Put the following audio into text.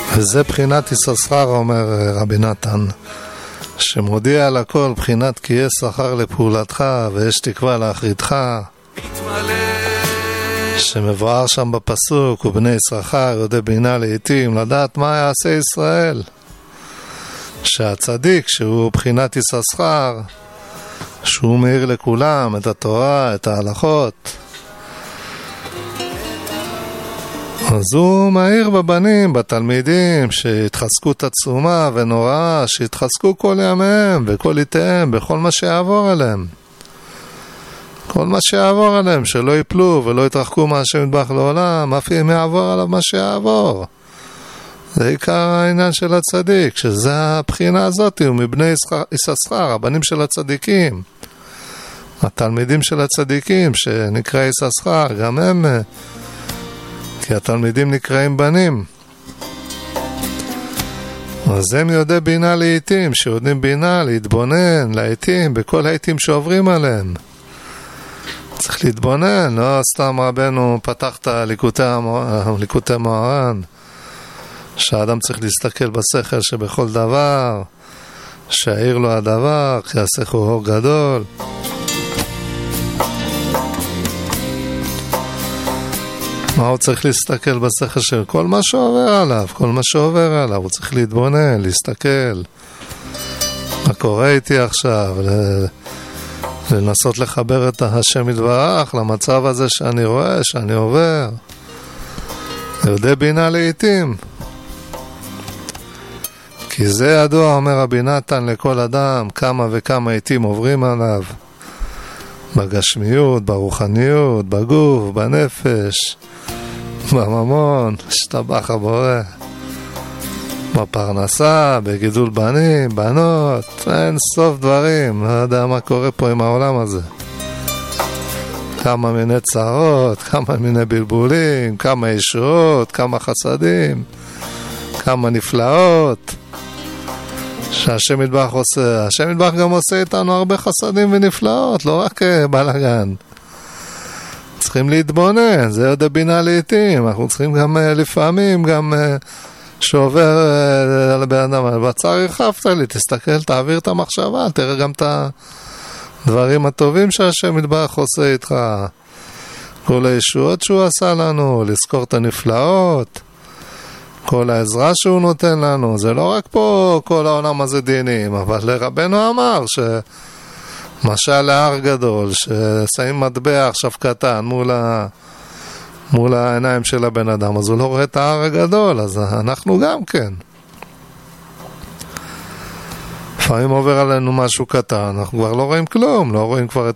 וזה בחינת יששכר, אומר רבי נתן, שמודיע על הכל, בחינת כי יש שכר לפעולתך ויש תקווה לאחריתך, שמבואר שם בפסוק, ובני יששכר יודע בינה לעתים, לדעת מה יעשה ישראל, שהצדיק שהוא בחינת יששכר, שהוא מאיר לכולם את התורה, את ההלכות, אז הוא מאיר בבנים, בתלמידים, שהתחזקו את עצומה ונוראה, שהתחזקו כל ימיהם וכל איתיהם, בכל מה שיעבור עליהם. כל מה שיעבור עליהם, שלא ייפלו ולא יתרחקו מהשם יתברך לעולם, אף אם יעבור עליו מה שיעבור. זה עיקר העניין של הצדיק, שזה הבחינה הזאת, הוא מבני יששכר, הבנים של הצדיקים. התלמידים של הצדיקים, שנקרא יששכר, גם הם, כי התלמידים נקראים בנים. אז הם יודע בינה לעתים, שיודעים בינה להתבונן לעתים, בכל העתים שעוברים עליהם. צריך להתבונן, לא סתם רבנו פתח את ליקוטי מוהר"ן, שהאדם צריך להסתכל בשכל שבכל דבר, שהעיר לו הדבר, כי השכל הוא אור גדול. מה הוא צריך להסתכל בשכל של כל מה שעובר עליו, כל מה שעובר עליו, הוא צריך להתבונן, להסתכל. מה קורה איתי עכשיו? לנסות לחבר את השם יתברך למצב הזה שאני רואה, שאני עובר. יודע בינה לעתים. כי זה ידוע, אומר רבי נתן, לכל אדם, כמה וכמה עתים עוברים עליו. בגשמיות, ברוחניות, בגוף, בנפש, בממון, השתבח הבורא. בפרנסה, בגידול בנים, בנות, אין סוף דברים, לא יודע מה קורה פה עם העולם הזה. כמה מיני צרות, כמה מיני בלבולים, כמה ישועות, כמה חסדים, כמה נפלאות שהשם יתברך עושה. השם יתברך גם עושה איתנו הרבה חסדים ונפלאות, לא רק בלגן. צריכים להתבונן, זה יודע בינה לעתים, אנחנו צריכים גם לפעמים גם שעובר על בן אדם, בצר הרחבת לי, תסתכל, תעביר את המחשבה, תראה גם את הדברים הטובים שהשם יתברך עושה איתך, כל הישועות שהוא עשה לנו, לזכור את הנפלאות, כל העזרה שהוא נותן לנו. זה לא רק פה כל העולם הזה דינים, אבל רבנו אמר שמשל להר גדול, ששמים מטבע עכשיו קטן מול העיניים של הבן אדם, אז הוא לא רואה את ההר הגדול, אז אנחנו גם כן. לפעמים עובר עלינו משהו קטן, אנחנו כבר לא רואים כלום, לא רואים כבר